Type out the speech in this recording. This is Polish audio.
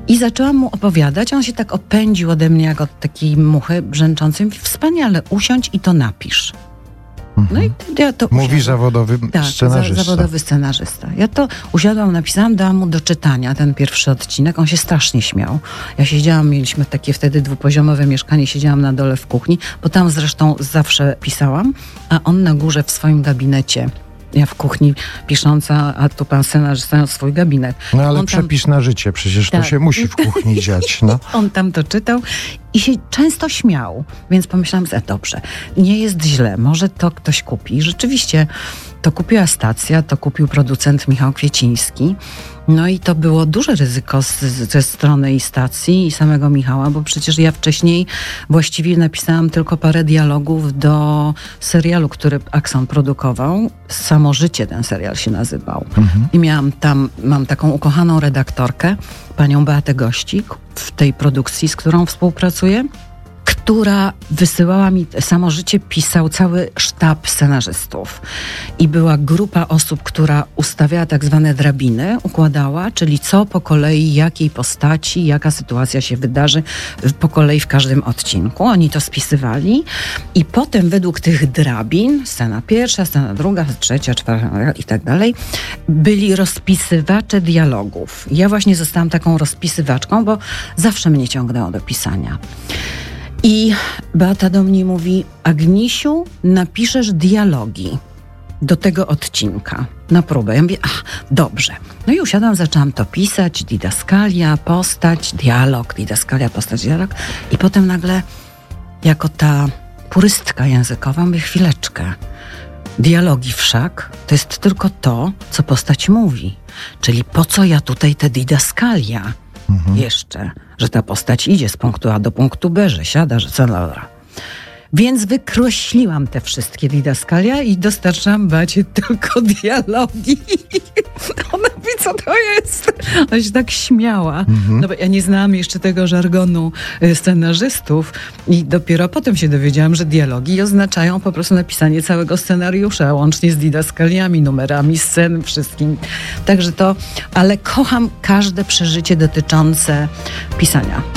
I zaczęłam mu opowiadać. On się tak opędził ode mnie jak od takiej muchy brzęczącej. Mówi, wspaniale, usiądź i to napisz. No i ja to Mówi zawodowy scenarzysta. Zawodowy scenarzysta. Ja to usiadłam, napisałam, dałam mu do czytania ten pierwszy odcinek. On się strasznie śmiał. Ja siedziałam, mieliśmy takie wtedy dwupoziomowe mieszkanie, siedziałam na dole w kuchni, bo tam zresztą zawsze pisałam, a on na górze w swoim gabinecie. Ja w kuchni pisząca, a tu pan scenarzysta ma swój gabinet. No ale przepis na życie, przecież to się musi w kuchni dziać. No. On tam to czytał i się często śmiał, więc pomyślałam, że dobrze, nie jest źle, może to ktoś kupi. I rzeczywiście to kupiła stacja, to kupił producent Michał Kwieciński. No i to było duże ryzyko ze strony i stacji, i samego Michała, bo przecież ja wcześniej właściwie napisałam tylko parę dialogów do serialu, który Axon produkował. Samo życie ten serial się nazywał. I mam taką ukochaną redaktorkę, panią Beatę Gościk, w tej produkcji, z którą współpracuję, która wysyłała mi samo życie, pisał cały sztab scenarzystów. I była grupa osób, która ustawiała tak zwane drabiny, układała, czyli co po kolei, jakiej postaci, jaka sytuacja się wydarzy po kolei w każdym odcinku. Oni to spisywali i potem według tych drabin, scena pierwsza, scena druga, trzecia, czwarta i tak dalej, byli rozpisywacze dialogów. Ja właśnie zostałam taką rozpisywaczką, bo zawsze mnie ciągnęło do pisania. I Beata do mnie mówi, Agnisiu, napiszesz dialogi do tego odcinka na próbę. Ja mówię, dobrze. No i usiadłam, zaczęłam to pisać, didaskalia, postać, dialog, didaskalia, postać, dialog. I potem nagle, jako ta purystka językowa, mówię, chwileczkę. Dialogi wszak to jest tylko to, co postać mówi. Czyli po co ja tutaj te didaskalia? Jeszcze, że ta postać idzie z punktu A do punktu B, że siada, że co dobra. Więc wykreśliłam te wszystkie didaskalia i dostarczam Beacie tylko dialogi. Ona mówi, co to jest? Ona się tak śmiała. No bo ja nie znałam jeszcze tego żargonu scenarzystów i dopiero potem się dowiedziałam, że dialogi oznaczają po prostu napisanie całego scenariusza, łącznie z didaskaliami, numerami scen, wszystkim. Także ale kocham każde przeżycie dotyczące pisania.